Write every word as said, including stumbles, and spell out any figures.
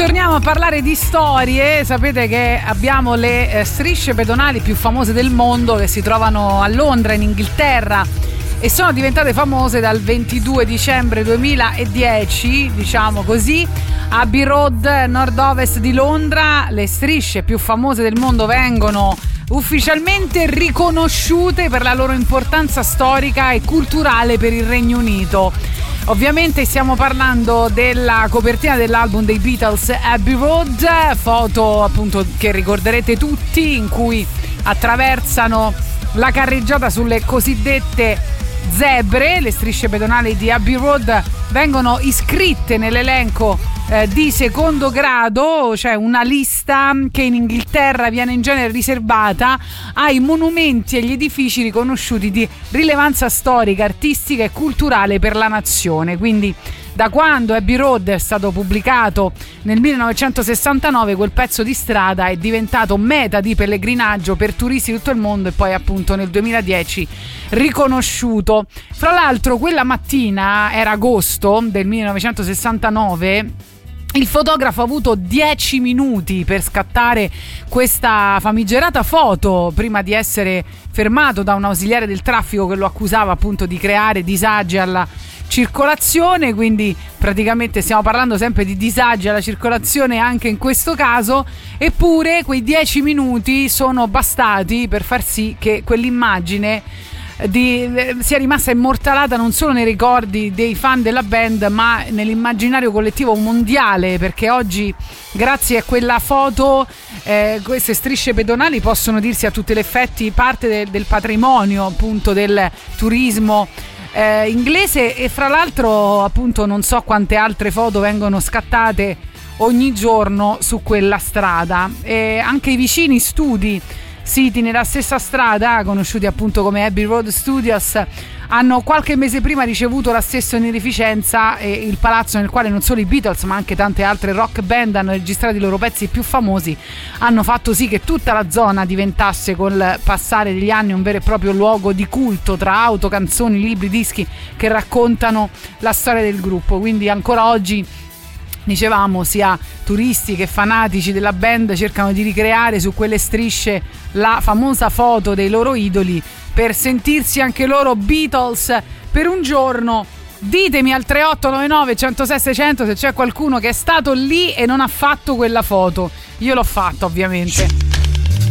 torniamo a parlare di storie. Sapete che abbiamo le eh, strisce pedonali più famose del mondo che si trovano a Londra, in Inghilterra, e sono diventate famose dal ventidue dicembre duemiladieci, diciamo così. Abbey Road, nord-ovest di Londra, le strisce più famose del mondo vengono ufficialmente riconosciute per la loro importanza storica e culturale per il Regno Unito. Ovviamente stiamo parlando della copertina dell'album dei Beatles, Abbey Road, foto appunto che ricorderete tutti, in cui attraversano la carreggiata sulle cosiddette zebre. Le strisce pedonali di Abbey Road vengono iscritte nell'elenco eh, di secondo grado, cioè una lista che in Inghilterra viene in genere riservata ai monumenti e agli edifici riconosciuti di rilevanza storica, artistica e culturale per la nazione. Quindi da quando Abbey Road è stato pubblicato nel millenovecentosessantanove, quel pezzo di strada è diventato meta di pellegrinaggio per turisti di tutto il mondo, e poi appunto nel duemiladieci riconosciuto. Fra l'altro quella mattina, era agosto del millenovecentosessantanove, il fotografo ha avuto dieci minuti per scattare questa famigerata foto prima di essere fermato da un ausiliare del traffico che lo accusava appunto di creare disagi alla circolazione. Quindi praticamente stiamo parlando sempre di disagi alla circolazione anche in questo caso, eppure quei dieci minuti sono bastati per far sì che quell'immagine di, eh, sia rimasta immortalata non solo nei ricordi dei fan della band, ma nell'immaginario collettivo mondiale, perché oggi grazie a quella foto eh, queste strisce pedonali possono dirsi a tutti gli effetti parte de- del patrimonio appunto del turismo Eh, inglese. E fra l'altro appunto non so quante altre foto vengono scattate ogni giorno su quella strada, e anche i vicini studi siti nella stessa strada, conosciuti appunto come Abbey Road Studios, hanno qualche mese prima ricevuto la stessa onorificenza, e il palazzo nel quale non solo i Beatles ma anche tante altre rock band hanno registrato i loro pezzi più famosi hanno fatto sì che tutta la zona diventasse col passare degli anni un vero e proprio luogo di culto tra auto, canzoni, libri, dischi che raccontano la storia del gruppo. Quindi ancora oggi, dicevamo, sia turisti che fanatici della band cercano di ricreare su quelle strisce la famosa foto dei loro idoli per sentirsi anche loro Beatles per un giorno. Ditemi al tre otto nove nove uno zero sei sei zero zero se c'è qualcuno che è stato lì e non ha fatto quella foto. Io l'ho fatta, ovviamente.